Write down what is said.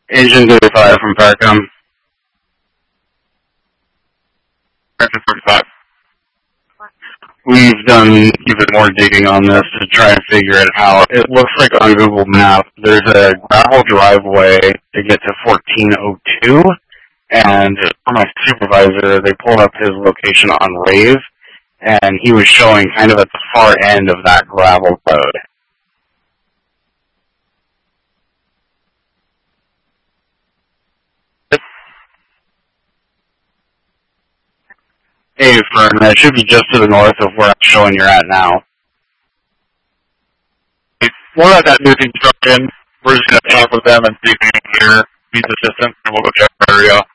Agent 35 from Parcom. Agent 35. We've done even more digging on this to try and figure it out. It looks like on Google Maps there's a gravel driveway to get to 1402, and for my supervisor, they pulled up his location on Rave, and he was showing kind of at the far end of that gravel road. Hey, Fern, that should be just to the north of where I'm showing you're at now. We'll have that new construction. We're just going to talk with them and see if they can hear needs assistance, and we'll go check the area.